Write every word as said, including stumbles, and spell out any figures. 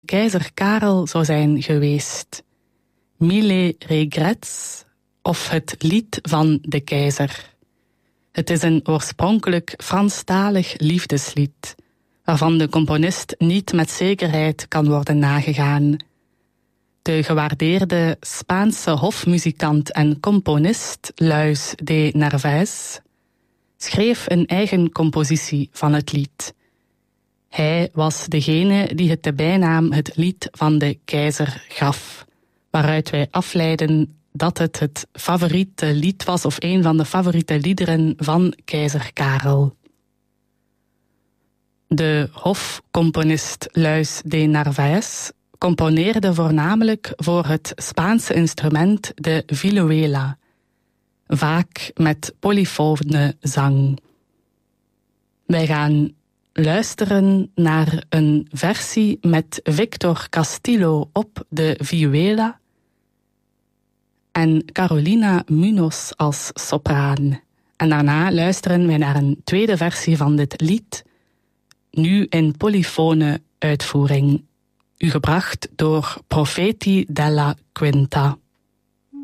keizer Karel zou zijn geweest. Mille regrets of het lied van de keizer. Het is een oorspronkelijk Franstalig liefdeslied, waarvan de componist niet met zekerheid kan worden nagegaan. De gewaardeerde Spaanse hofmuzikant en componist Luis de Narváez schreef een eigen compositie van het lied. Hij was degene die het de bijnaam het lied van de keizer gaf, waaruit wij afleiden dat het het favoriete lied was of een van de favoriete liederen van keizer Karel. De hofcomponist Luis de Narváez componeerde voornamelijk voor het Spaanse instrument de vihuela, vaak met polyfone zang. Wij gaan luisteren naar een versie met Victor Castillo op de vihuela en Carolina Munoz als sopraan. En daarna luisteren wij naar een tweede versie van dit lied, nu in polyfone uitvoering, u gebracht door Profeti della Quinta.